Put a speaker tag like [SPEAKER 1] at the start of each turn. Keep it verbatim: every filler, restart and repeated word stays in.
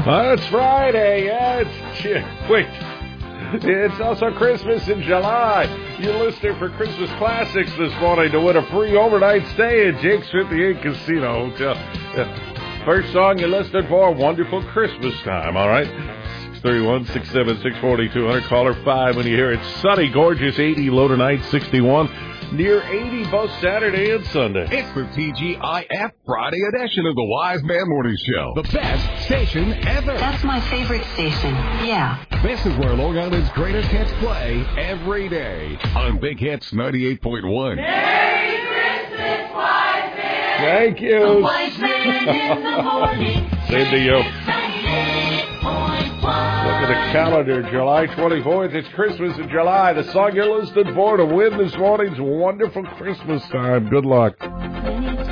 [SPEAKER 1] Uh, it's Friday. Yeah, it's... Wait. It's also Christmas in July. You're listening for Christmas Classics this morning to win a free overnight stay at Jake's fifty-eight Casino Hotel. Yeah. First song you listed for, Wonderful Christmas Time, all right? six three one, six seven six, four two zero zero. Caller five when you hear it. Sunny, gorgeous, eighty, low tonight, sixty-one. Near eighty both Saturday and Sunday.
[SPEAKER 2] It's the T G I F Friday edition of the Wise Man Morning Show. The best station ever.
[SPEAKER 3] That's my favorite station, yeah.
[SPEAKER 2] This is where Long Island's greatest hits play every day on Big Hits ninety-eight point one.
[SPEAKER 4] Merry Christmas, Wise Man.
[SPEAKER 1] Thank you.
[SPEAKER 4] The Wise Man in the morning.
[SPEAKER 1] Same to you.
[SPEAKER 4] ninety-eight point one.
[SPEAKER 1] Look at the calendar, July twenty-fourth. It's Christmas in July. The song you're listed for to win this morning's Wonderful Christmas Time. Good luck.